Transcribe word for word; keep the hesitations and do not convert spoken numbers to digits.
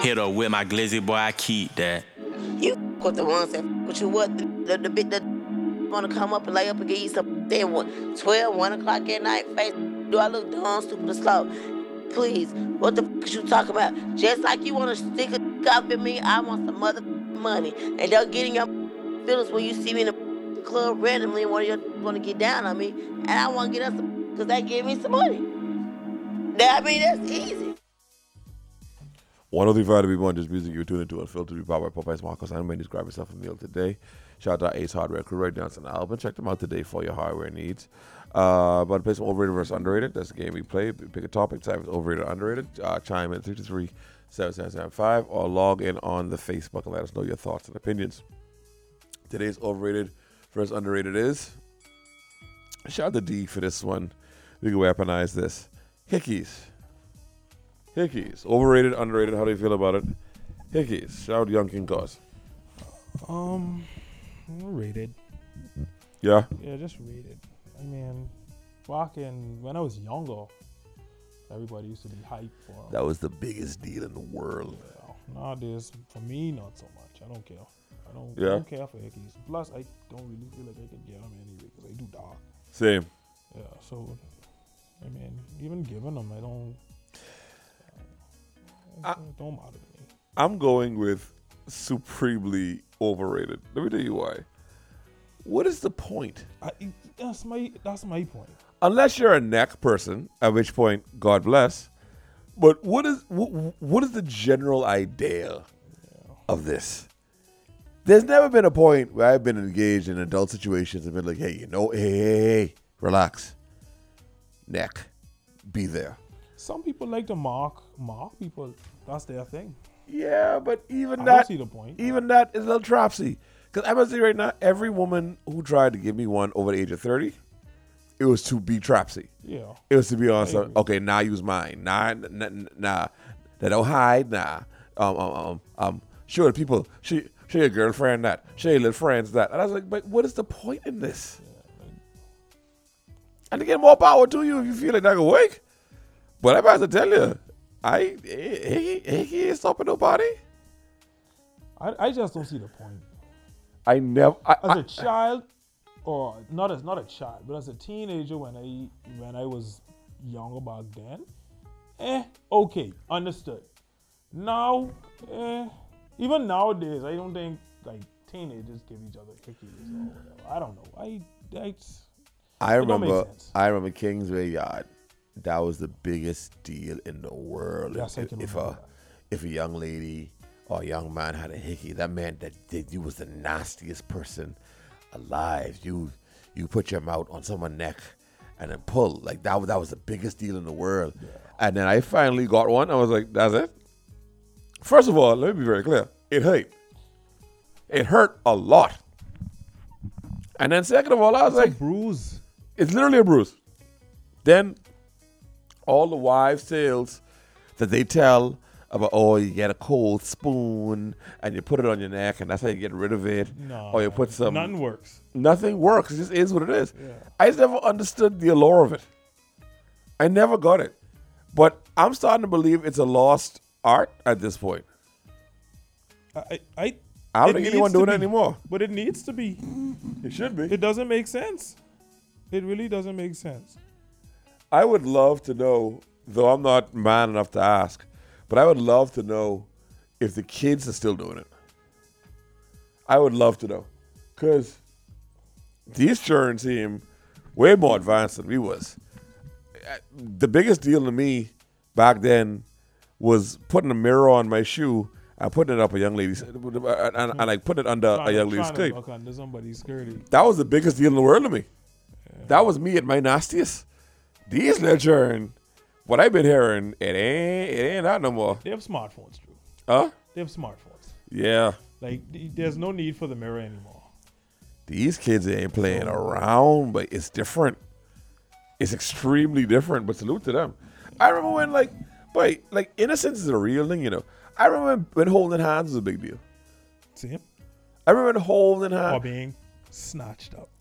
hit her with my glizzy, boy, I keep that. You with the ones that with you what the the bit that wanna come up and lay up and give you some then what twelve, one o'clock at night face. Do I look dumb, stupid, or slow? Please, what the f is you talking about? Just like you wanna stick a up at me, I want some mother money. And don't get in your feelings when you see me in the club randomly and one of you wanna get down on me, and I wanna get us some because they give me some money. That I mean that's easy. one oh three point five to be one, just music you're tuning into Unfiltered, be powered by Popeyes Marcos. I'm going to grab yourself a meal today. Shout out to Ace Hardware Crew right down to the album. Check them out today for your hardware needs. Uh, but play some overrated versus underrated. That's the game we play. Pick a topic, type is overrated or underrated. Uh, chime in three two three, seven seven seven five or log in on the Facebook and let us know your thoughts and opinions. Today's overrated versus underrated is, shout out to D for this one. We can weaponize this. Hickeys. Hickeys. Overrated, underrated. How do you feel about it? Hickeys. Shout out Young King Cause. Um, rated. Yeah? Yeah, just rated. I mean, back in, when I was younger, everybody used to be hyped for That was the biggest deal in the world. Yeah. Nowadays, for me, not so much. I don't care. I don't, Yeah. I don't care for hickeys. Plus, I don't really feel like I can get them anyway because I do dark. Same. Yeah, so, I mean, even giving them, I don't, uh, I, it don't matter to me. I'm going with supremely overrated. Let me tell you why. What is the point? I, that's my that's my point. Unless you're a neck person, at which point, God bless. But what is what, what is the general idea yeah. of this? There's never been a point where I've been engaged in adult situations and been like, hey, you know, hey, hey, hey, relax. Neck. Be there. Some people like to mark mark people. That's their thing. Yeah, but even I that, don't see the point. even that is a little tropsy. Because I must say right now, every woman who tried to give me one over the age of thirty, it was to be trapsy. Yeah. It was to be on some, okay, now use mine. Nah, nah, nah. They don't hide, nah. Um, um, um, um, show the people, show, show your girlfriend that, show your little friends that. And I was like, but what is the point in this? Yeah. And to get more power to you if you feel like not awake. But I'm about to tell you, I, he, he, he ain't stopping nobody. I, I just don't see the point. I never. I, as I, a child, or not as not a child, but as a teenager when I when I was younger back then, eh, okay, understood. Now, eh, even nowadays, I don't think like teenagers give each other cookies or whatever. I don't know. I that's. I remember. I remember Kingsway Yard. That was the biggest deal in the world. Yes, if, I can if remember a that. if a young lady or a young man had a hickey, that meant that, that you was the nastiest person alive. You you put your mouth on someone's neck and then pull. Like that, that was the biggest deal in the world. Yeah. And then I finally got one. I was like, that's it? First of all, let me be very clear. It hurt. It hurt a lot. And then second of all, I was it's like, a bruise. It's literally a bruise. Then all the wives' tales that they tell about, oh, you get a cold spoon and you put it on your neck and that's how you get rid of it. No, or you put some. Nothing works. Nothing works. It just is what it is. Yeah. I just never understood the allure of it. I never got it. But I'm starting to believe it's a lost art at this point. I I, I don't think anyone doing it anymore. But it needs to be. It should be. It doesn't make sense. It really doesn't make sense. I would love to know, though I'm not man enough to ask, but I would love to know if the kids are still doing it. I would love to know. Because these children seem way more advanced than we was. The biggest deal to me back then was putting a mirror on my shoe and putting it up a young lady's, and, and, and like putting it under trying a young to, lady's skirt. Look under somebody's skirt. That was the biggest deal in the world to me. Yeah. That was me at my nastiest. These little children, what I've been hearing, it ain't, it ain't that no more. They have smartphones, Drew. Huh? They have smartphones. Yeah. Like, there's no need for the mirror anymore. These kids ain't playing so, around, but it's different. It's extremely different, but salute to them. I remember when, like, but like, innocence is a real thing, you know. I remember when holding hands was a big deal. See him? I remember when holding hands. Or being snatched up.